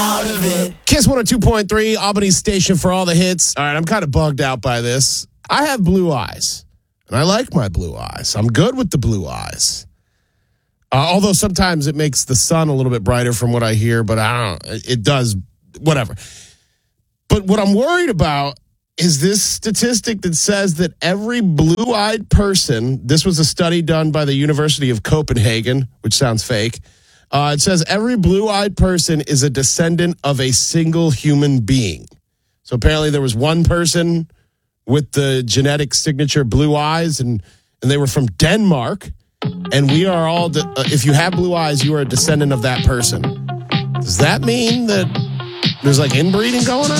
Kiss 102.3, Albany's station for all the hits. All right, I'm kind of bugged out by this. I have blue eyes, and I like my blue eyes. I'm good with the blue eyes. Although sometimes it makes the sun a little bit brighter from what I hear, but I don't know. It does, whatever. But what I'm worried about is this statistic that says that every blue-eyed person, this was a study done by the University of Copenhagen, which sounds fake. It says every blue-eyed person is a descendant of a single human being. So apparently there was one person with the genetic signature blue eyes, and they were from Denmark. And we are all, if you have blue eyes, you are a descendant of that person. Does that mean that there's like inbreeding going on?